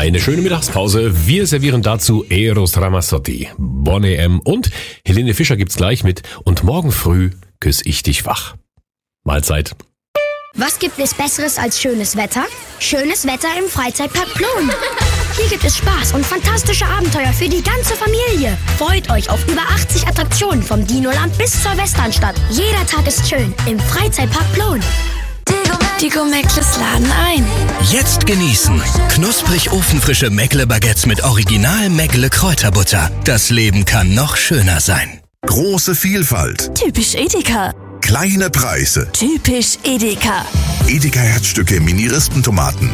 Eine schöne Mittagspause. Wir servieren dazu Eros Ramazzotti, Boney M. und Helene Fischer gibt's gleich mit Und morgen früh küss ich dich wach. Mahlzeit. Was gibt es Besseres als schönes Wetter? Schönes Wetter im Freizeitpark Plon. Hier gibt es Spaß und fantastische Abenteuer für die ganze Familie. Freut euch auf über 80 Attraktionen vom Dinoland bis zur Westernstadt. Jeder Tag ist schön im Freizeitpark Plon. Die Gourmettles laden ein. Jetzt genießen. Knusprig ofenfrische Meckle-Baguettes mit Original Meckle-Kräuterbutter. Das Leben kann noch schöner sein. Große Vielfalt. Typisch Edeka. Kleine Preise. Typisch Edeka. Edeka Herzstücke Mini-Rispentomaten.